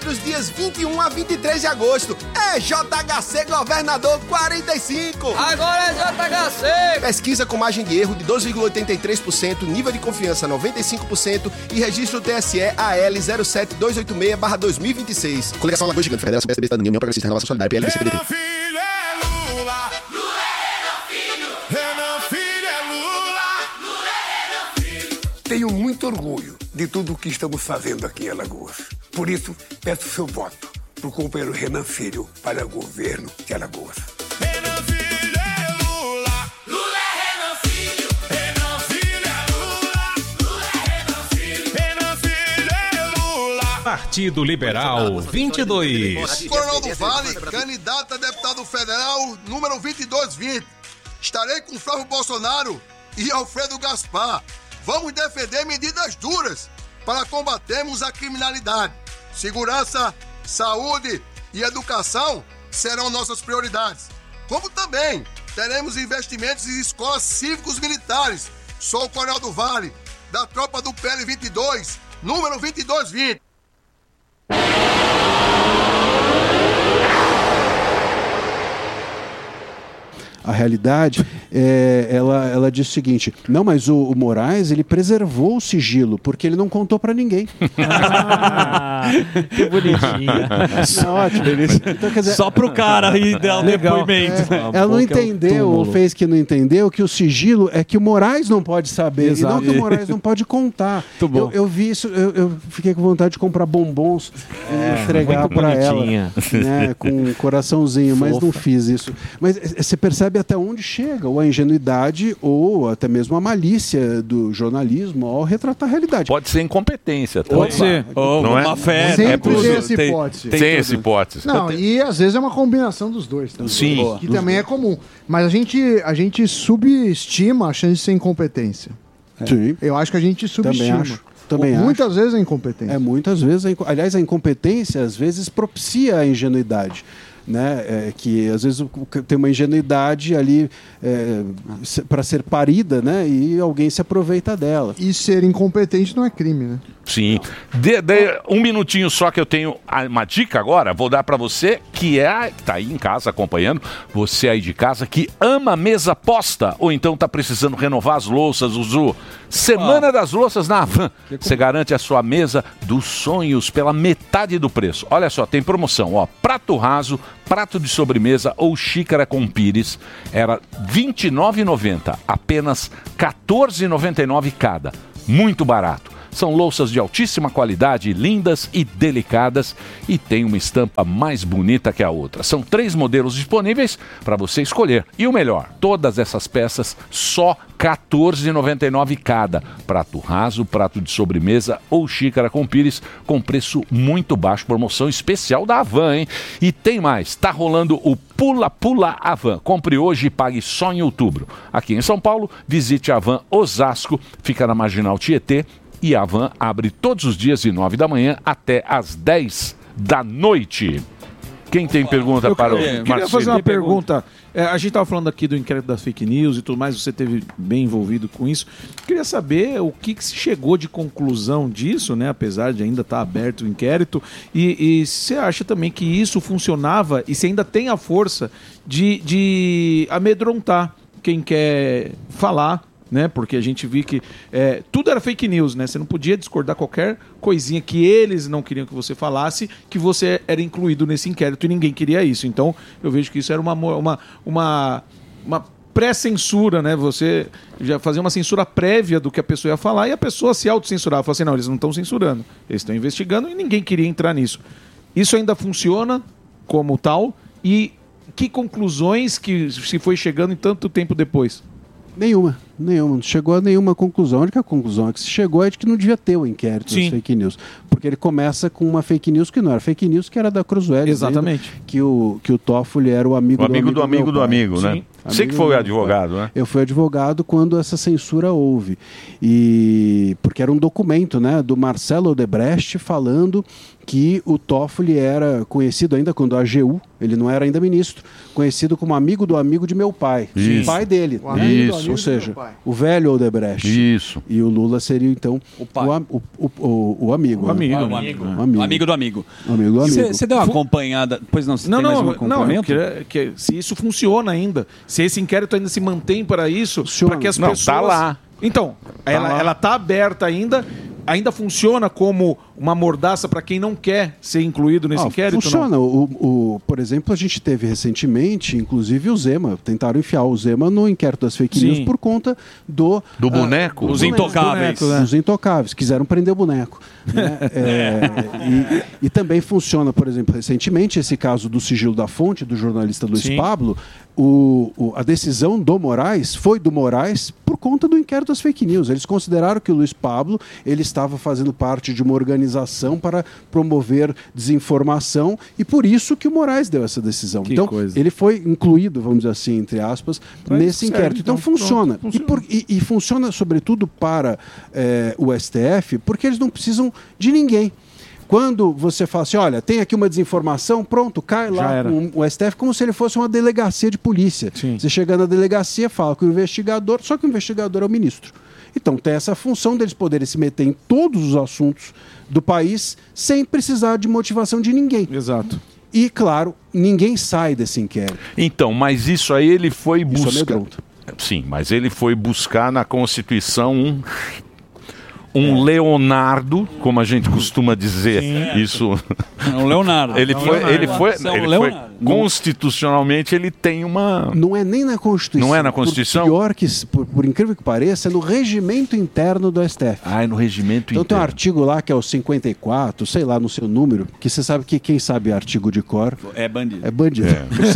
entre os dias 21 a 23 de agosto. É JHC Governador 45. Agora é JHC. Pesquisa com margem de erro de 2,83%, nível de confiança 95% e registro TSE AL 07286/2026. Coligação Lagoa Gigante, Federação PSDB, Cidadania, União Progressista, Renovação Solidária, PL, PCPDT. Tenho muito orgulho de tudo o que estamos fazendo aqui em Alagoas. Por isso, peço seu voto para o companheiro Renan Filho para o governo de Alagoas. Renan Filho é Lula. Lula é Renan Filho. Renan Filho é Lula. Lula é Renan Filho. Renan Filho é Lula. Partido Liberal 22. Coronel do Vale, candidato a deputado federal número 2220. Estarei com Flávio Bolsonaro e Alfredo Gaspar. Vamos defender medidas duras para combatermos a criminalidade. Segurança, saúde e educação serão nossas prioridades. Como também teremos investimentos em escolas cívicos militares. Sou o Coronel do Vale, da tropa do PL 22, número 2220. A realidade, ela diz o seguinte: não, mas o Moraes, ele preservou o sigilo, porque ele não contou para ninguém. Que bonitinha. Ótimo. Então, quer dizer, só pro cara aí dar um depoimento. Ela não entendeu, ou fez que não entendeu, que o sigilo é que o Moraes não pode saber, e não que o Moraes não pode contar. Eu vi isso, eu fiquei com vontade de comprar bombons e entregar para ela, né, com um coraçãozinho, mas não fiz isso. Mas você percebe até onde chega ou a ingenuidade ou até mesmo a malícia do jornalismo ao retratar a realidade. Pode ser incompetência também. Pode ser. Não é? Má fé. Sempre tem essa hipótese. Tem essa hipótese. Não, e às vezes é uma combinação dos dois também. Sim. Que também é comum. Mas a gente subestima a chance de ser incompetência. Sim. Eu acho que a gente subestima. Também acho. Muitas vezes é incompetência. Muitas vezes. Aliás, a incompetência às vezes propicia a ingenuidade. Né? Que às vezes tem uma ingenuidade ali para ser parida, né? E alguém se aproveita dela. E ser incompetente não é crime, né? Sim. Um minutinho só que eu tenho uma dica agora, vou dar para você que tá aí em casa acompanhando, você aí de casa que ama mesa posta ou então tá precisando renovar as louças, Zuzu. Semana das Louças na Havan. Você garante a sua mesa dos sonhos pela metade do preço. Olha só, tem promoção, ó, prato raso, prato de sobremesa ou xícara com pires, era R$ 29,90, apenas R$ 14,99 cada. Muito barato. São louças de altíssima qualidade, lindas e delicadas e tem uma estampa mais bonita que a outra. São 3 modelos disponíveis para você escolher. E o melhor, todas essas peças só R$ 14,99 cada. Prato raso, prato de sobremesa ou xícara com pires com preço muito baixo. Promoção especial da Havan, hein? E tem mais, tá rolando o Pula Pula Havan. Compre hoje e pague só em outubro. Aqui em São Paulo, visite a Havan Osasco, fica na Marginal Tietê. E a Havan abre todos os dias de 9 da manhã até às 10 da noite. Quem tem pergunta para o Marcelo? Eu queria fazer uma pergunta. A gente estava falando aqui do inquérito das fake news e tudo mais, você esteve bem envolvido com isso. Eu queria saber o que se chegou de conclusão disso, né? Apesar de ainda estar aberto o inquérito. E você acha também que isso funcionava e se ainda tem a força de amedrontar quem quer falar, né? Porque a gente viu que tudo era fake news, né? Você não podia discordar qualquer coisinha que eles não queriam que você falasse, que você era incluído nesse inquérito e ninguém queria isso. Então, eu vejo que isso era uma pré-censura, né? Você já fazia uma censura prévia do que a pessoa ia falar e a pessoa se autocensurava. Falava assim, não, eles não estão censurando, eles estão investigando e ninguém queria entrar nisso. Isso ainda funciona como tal? E que conclusões que se foi chegando em tanto tempo depois? Nenhuma. Não chegou a nenhuma conclusão. A única conclusão que se chegou é de que não devia ter o inquérito das fake news. Porque ele começa com uma fake news que não era fake news, que era da Cruzoé. Exatamente. Que o Toffoli era o amigo do amigo, né? Você que foi o advogado, né? Eu fui advogado quando essa censura houve. Porque era um documento, né, do Marcelo Odebrecht falando que o Toffoli era conhecido ainda quando a AGU, ele não era ainda ministro, conhecido como amigo do amigo de meu pai. Isso. O pai dele. O amigo do amigo Ou seja, o velho Odebrecht. Isso. E o Lula seria, então, o amigo. O amigo. Né? O amigo. O amigo. Amigo do amigo. Amigo do amigo. Você deu uma acompanhada... Pois não, você tem mais um acompanhamento? Se isso funciona ainda, se esse inquérito ainda se mantém para isso, para que as Não, pessoas... tá lá. Então, ela tá aberta ainda funciona como uma mordaça para quem não quer ser incluído nesse inquérito? Funciona. Por exemplo, a gente teve recentemente, inclusive o Zema, tentaram enfiar o Zema no inquérito das fake news por conta do boneco? Os intocáveis. Os intocáveis, quiseram prender o boneco. Né? E também funciona, por exemplo, recentemente, esse caso do sigilo da fonte, do jornalista Luiz Pablo, a decisão do Moraes foi do Moraes por conta do inquérito das fake news. Eles consideraram que o Luiz Pablo ele estava fazendo parte de uma organização para promover desinformação e por isso que o Moraes deu essa decisão. Então, ele foi incluído, vamos dizer assim, entre aspas, nesse inquérito. Então, funciona. E funciona, sobretudo, para o STF, porque eles não precisam de ninguém. Quando você fala assim, olha, tem aqui uma desinformação, pronto, cai lá com o STF como se ele fosse uma delegacia de polícia. Você chega na delegacia, fala com o investigador, só que o investigador é o ministro. Então tem essa função deles poderem se meter em todos os assuntos do país sem precisar de motivação de ninguém. Exato. E, claro, ninguém sai desse inquérito. Então, mas isso aí ele foi buscar... amedronta. Sim, mas ele foi buscar na Constituição um Leonardo, como a gente costuma dizer. Isso. Um Leonardo. Ele foi constitucionalmente ele tem uma. Não é nem na Constituição. Não é na Constituição? Por incrível que pareça, é no regimento interno do STF. É no regimento então interno. Tem um artigo lá que é o 54, sei lá, no seu número, que você sabe que quem sabe artigo de cor é bandido. É bandido.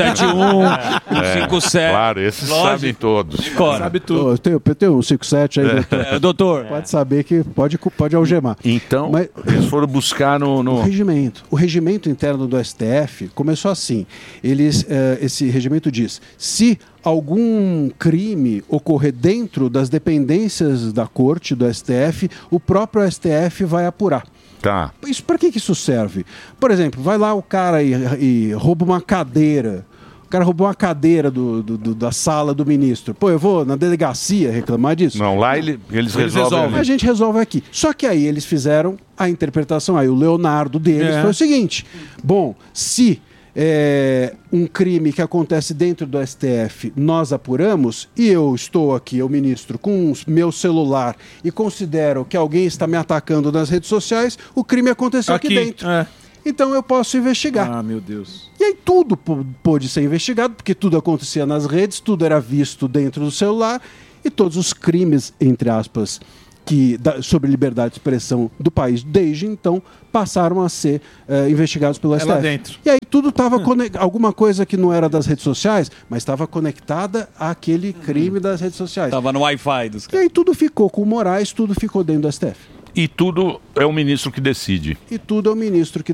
71, 57. Claro, esses sabem todos. Sabe tudo. Eu tenho um 57 aí, doutor. Doutor. Pode saber que pode algemar. Então, eles foram buscar no... regimento. O regimento interno do STF começou assim. Esse regimento diz, se algum crime ocorrer dentro das dependências da corte, do STF, o próprio STF vai apurar. Tá. Isso, para que isso serve? Por exemplo, vai lá o cara e rouba uma cadeira. O cara roubou uma cadeira da sala do ministro. Pô, eu vou na delegacia reclamar disso? Não, lá eles resolvem. A gente resolve aqui. Só que aí eles fizeram a interpretação. Aí o Leonardo deles foi o seguinte. Bom, se um crime que acontece dentro do STF nós apuramos e eu estou aqui, eu ministro, com o meu celular e considero que alguém está me atacando nas redes sociais, o crime aconteceu aqui dentro. Então eu posso investigar. Ah, meu Deus. E aí tudo pôde ser investigado, porque tudo acontecia nas redes, tudo era visto dentro do celular e todos os crimes, entre aspas, sobre liberdade de expressão do país desde então passaram a ser investigados pelo STF. Lá dentro. E aí tudo estava alguma coisa que não era das redes sociais, mas estava conectada àquele crime das redes sociais. Estava no Wi-Fi dos caras. E aí tudo ficou com o Moraes, tudo ficou dentro do STF. E tudo é o ministro que decide. E tudo é o ministro que